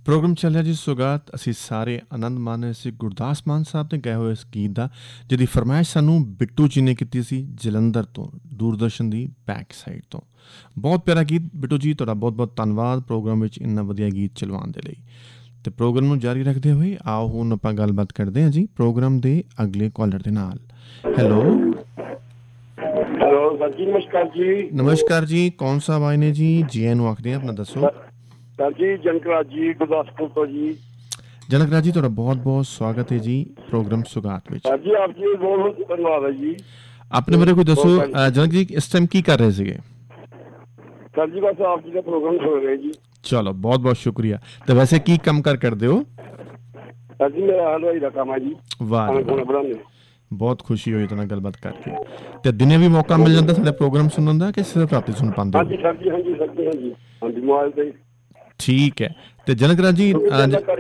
Programme ਚੱਲਿਆ ਜੀ ਸੁਗਾਤ। ਅਸੀਂ ਸਾਰੇ ਆਨੰਦ ਮਾਣ ਰਹੇ ਸੀ ਗੁਰਦਾਸ ਮਾਨ ਸਾਹਿਬ ਨੇ ਗਾਏ ਹੋਏ ਇਸ ਗੀਤ ਦਾ, ਜਿਹਦੀ ਫਰਮਾਇਸ਼ ਸਾਨੂੰ ਬਿੱਟੂ ਜੀ ਨੇ ਕੀਤੀ ਸੀ ਜਲੰਧਰ ਤੋਂ, ਦੂਰਦਰਸ਼ਨ ਦੀ ਬੈਕ ਸਾਈਡ ਤੋਂ। ਬਹੁਤ ਪਿਆਰਾ ਗੀਤ ਬਿੱਟੂ ਜੀ, ਤੁਹਾਡਾ ਬਹੁਤ ਬਹੁਤ ਧੰਨਵਾਦ ਪ੍ਰੋਗਰਾਮ ਵਿੱਚ ਇੰਨਾ ਵਧੀਆ ਗੀਤ ਚਲਵਾਉਣ ਦੇ ਲਈ। ਅਤੇ ਪ੍ਰੋਗਰਾਮ ਨੂੰ ਜਾਰੀ ਰੱਖਦੇ ਹੋਏ ਆਓ ਹੁਣ ਆਪਾਂ ਗੱਲਬਾਤ ਕਰਦੇ ਹਾਂ ਜੀ ਪ੍ਰੋਗਰਾਮ ਦੇ ਅਗਲੇ ਕਾਲਰ ਦੇ ਨਾਲ। ਹੈਲੋ ਹੈਲੋ ਸਰ ਜੀ, ਨਮਸਕਾਰ ਜੀ। ਨਮਸਕਾਰ ਜੀ, ਕੌਣ ਸਾਹਿਬ ਆਏ ਨੇ ਜੀ? ਜੀ ਆਇਆਂ ਨੂੰ ਆਖਦੇ ਹਾਂ, ਆਪਣਾ ਦੱਸੋ। ਸਰ ਜੀ ਜਨਕਰਾਜ ਜੀ, ਗੁਰਦਾਸਪੁਰ ਤੋਂ ਜੀ। ਜਨਕਰਾਜ ਜੀ, ਤੁਹਾਡਾ ਬਹੁਤ ਬਹੁਤ ਸਵਾਗਤ ਹੈ ਜੀ ਪ੍ਰੋਗਰਾਮ ਸੁਗਾਤ ਵਿੱਚ। ਸਰ ਜੀ ਆਪ ਜੀ ਬਹੁਤ ਬਹੁਤ ਧੰਨਵਾਦ ਹੈ ਜੀ। ਆਪਣੇ ਬਾਰੇ ਕੋਈ ਦੱਸੋ ਜਨਕ ਜੀ, ਇਸ ਟਾਈਮ ਕੀ ਕਰ ਰਹੇ ਸੀਗੇ? ਸਰ ਜੀ ਬਸ ਆਪ ਜੀ ਦਾ ਪ੍ਰੋਗਰਾਮ ਸੁਣ ਰਹੇ ਜੀ। ਚਲੋ ਬਹੁਤ ਬਹੁਤ ਸ਼ੁਕਰੀਆ। ਤੇ ਵੈਸੇ ਕੀ ਕੰਮ ਕਾਰ ਕਰਦੇ ਹੋ? ਸਰ ਜੀ ਮੇਰਾ ਹਲਵਾਈ ਦਾ ਕੰਮ ਹੈ ਜੀ। ਵਾਹ, ਬਣਾਉਂਦੇ। ਬਹੁਤ ਖੁਸ਼ੀ ਹੋਈ ਤੁਹਾਡੇ ਨਾਲ ਗੱਲਬਾਤ ਕਰਕੇ। ਤੇ ਦਿਨੇ ਵੀ ਮੌਕਾ ਮਿਲ ਜਾਂਦਾ ਸਾਡੇ ਪ੍ਰੋਗਰਾਮ ਸੁਣਨ ਦਾ ਕਿ ਸਿਰਫ ਰਾਤੀ ਸੁਣ ਪਾਉਂਦੇ ਹੋ? ਹਾਂਜੀ ਸਰ ਜੀ, ਹਾਂਜੀ ਸਰ ਜੀ, ਹਾਂਜੀ ਹਾਂਜੀ, ਮੋਬਾਈਲ ਤੇ। ਠੀਕ ਹੈ। ਤੇ ਜਨਕਰਾਜ ਜੀ